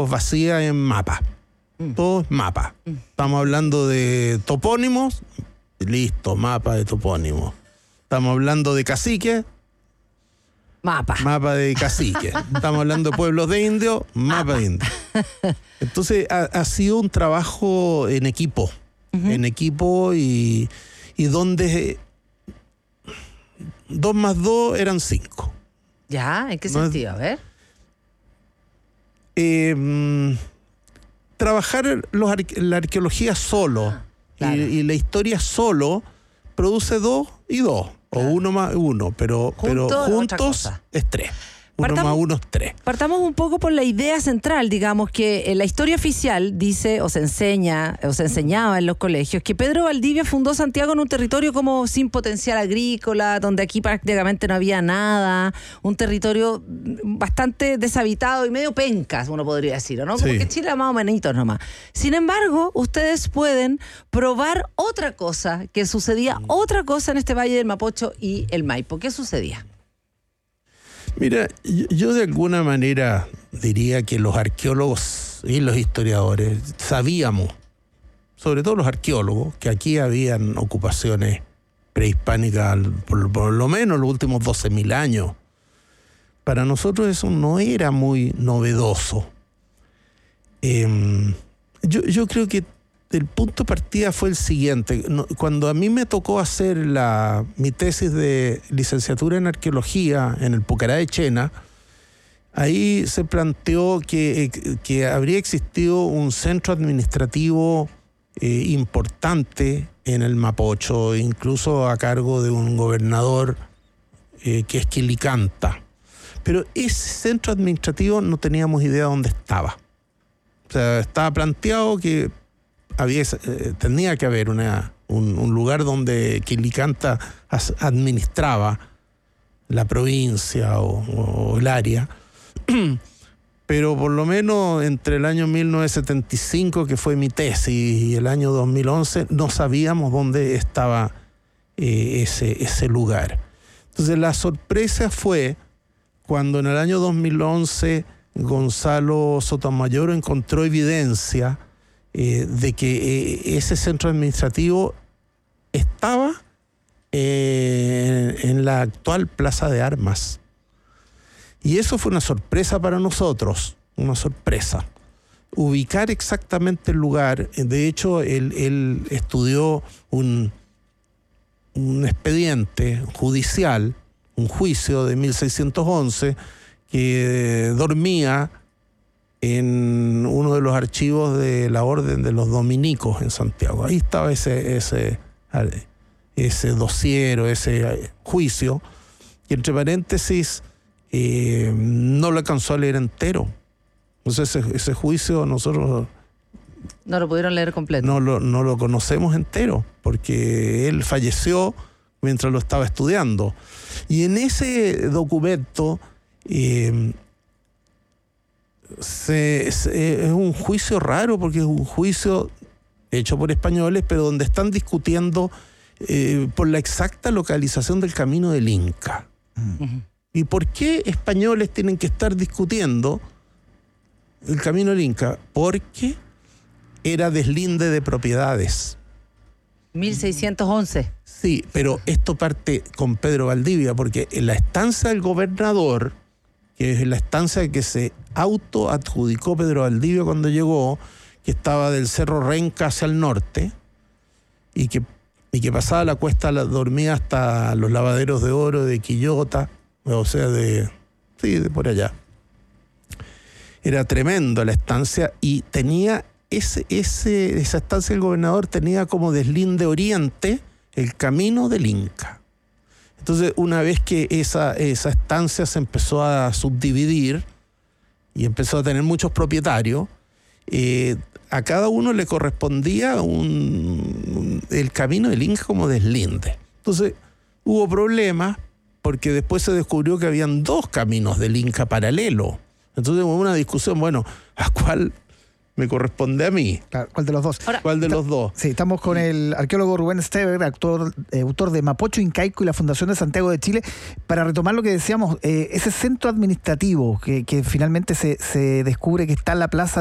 vacía en mapa. Todo es mapa. Estamos hablando de topónimos, listo, mapa de topónimos. Estamos hablando de caciques, mapa de caciques. Estamos hablando de pueblos de indios, mapa de indios. Entonces ha sido un trabajo en equipo, y donde 2 más 2 eran 5. ¿Ya? ¿En qué sentido? A ver. Trabajar la arqueología solo claro. y la historia solo produce 2 y 2, claro. O 1 más 1, pero juntos es 3. 1 más 1 es 3. Partamos un poco por la idea central, digamos, que la historia oficial dice, o se enseñaba en los colegios, que Pedro Valdivia fundó Santiago en un territorio como sin potencial agrícola, donde aquí prácticamente no había nada, un territorio bastante deshabitado y medio pencas, uno podría decir, ¿no? Como que Chile era más o menos nomás. Sin embargo, ustedes pueden probar otra cosa, que sucedía otra cosa en este Valle del Mapocho y el Maipo. ¿Qué sucedía? Mira, yo de alguna manera diría que los arqueólogos y los historiadores sabíamos, sobre todo los arqueólogos, que aquí habían ocupaciones prehispánicas por lo menos los últimos 12.000 años. Para nosotros eso no era muy novedoso. Yo creo que el punto de partida fue el siguiente. Cuando a mí me tocó hacer mi tesis de licenciatura en arqueología en el Pucará de Chena, ahí se planteó que habría existido un centro administrativo importante en el Mapocho, incluso a cargo de un gobernador que es Quilicanta. Pero ese centro administrativo no teníamos idea de dónde estaba. O sea, estaba planteado que tenía que haber un lugar donde Quilicanta administraba la provincia o el área, pero por lo menos entre el año 1975, que fue mi tesis, y el año 2011, no sabíamos dónde estaba ese lugar. Entonces la sorpresa fue cuando en el año 2011 Gonzalo Sotomayor encontró evidencia de que ese centro administrativo estaba en la actual Plaza de Armas. Y eso fue una sorpresa para nosotros, una sorpresa. Ubicar exactamente el lugar. De hecho, él estudió un expediente judicial, un juicio de 1611, que dormía en uno de los archivos de la Orden de los Dominicos en Santiago. Ahí estaba ese dossier o ese juicio, y entre paréntesis no lo alcanzó a leer entero. Entonces ese juicio nosotros no lo pudieron leer completo. No lo conocemos entero, porque él falleció mientras lo estaba estudiando. Y en ese documento es un juicio raro, porque es un juicio hecho por españoles, pero donde están discutiendo por la exacta localización del camino del Inca. Uh-huh. ¿Y por qué españoles tienen que estar discutiendo el camino del Inca? Porque era deslinde de propiedades. 1611. Sí, pero esto parte con Pedro Valdivia, porque en la estancia del gobernador, que es la estancia que se autoadjudicó Pedro Valdivia cuando llegó, que estaba del Cerro Renca hacia el norte, y que pasaba la cuesta dormida hasta los lavaderos de oro de Quillota, o sea, de por allá. Era tremendo la estancia, y tenía esa estancia del gobernador tenía como deslinde oriente el camino del Inca. Entonces, una vez que esa estancia se empezó a subdividir y empezó a tener muchos propietarios, a cada uno le correspondía el camino del Inca como deslinde. Entonces, hubo problemas porque después se descubrió que habían 2 caminos del Inca paralelo. Entonces hubo una discusión, bueno, ¿a cuál me corresponde a mí. Claro, ¿cuál de los dos? Ahora, ¿Cuál de los dos? Sí, estamos con el arqueólogo Rubén Stever, autor de Mapocho Incaico y la Fundación de Santiago de Chile, para retomar lo que decíamos, ese centro administrativo que finalmente se descubre que está en la plaza